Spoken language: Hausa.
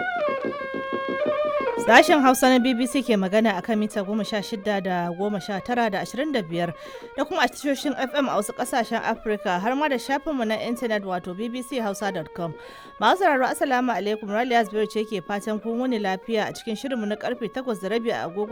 Sashen Hausa na BBC ke magana a kan mita 16 da 19 da 25 da kuma a tashoshin FM a wasu kasashen Afirka har ma da shafinmu na intanet wato bbchausa.com. Masu sauraro Assalamu alaikum, Raliya Zubairu ce ke fatan kun wuni lafiya a cikin shirinmu na karfe 8:30 a agogo